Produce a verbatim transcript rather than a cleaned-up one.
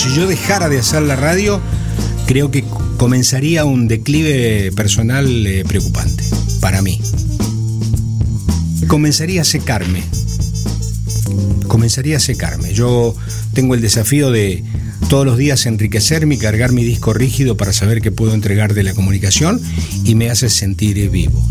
Si yo dejara de hacer la radio, creo que comenzaría un declive personal eh, preocupante para mí. Comenzaría a secarme. Comenzaría a secarme. Yo tengo el desafío de todos los días enriquecerme y cargar mi disco rígido para saber qué puedo entregar de la comunicación, y me hace sentir vivo.